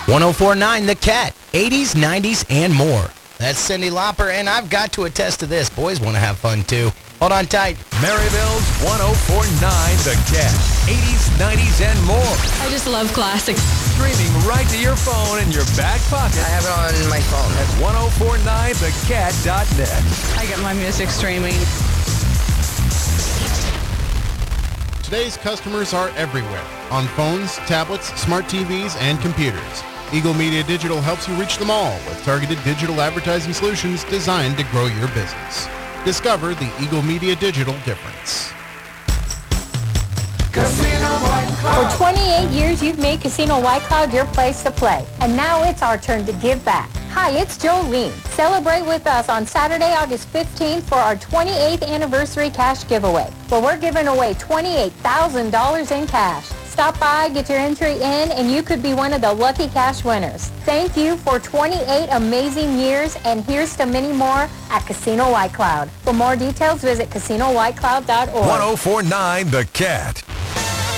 1049 The Cat, 80s, 90s, and more. That's Cyndi Lauper, and I've got to attest to this. Boys want to have fun, too. Hold on tight. Maryville's 1049 The Cat, 80s, 90s, and more. I just love classics. Streaming right to your phone in your back pocket. I have it on my phone. At 1049thecat.net. I get my music streaming. Today's customers are everywhere, on phones, tablets, smart TVs, and computers. Eagle Media Digital helps you reach them all with targeted digital advertising solutions designed to grow your business. Discover the Eagle Media Digital difference. For 28 years, you've made Casino White Cloud your place to play. And now it's our turn to give back. Hi, it's Jolene. Celebrate with us on Saturday, August 15th for our 28th anniversary cash giveaway, where we're giving away $28,000 in cash. Stop by, get your entry in, and you could be one of the lucky cash winners. Thank you for 28 amazing years, and here's to many more at Casino White Cloud. For more details, visit CasinoWhiteCloud.org. 1049 The Cat.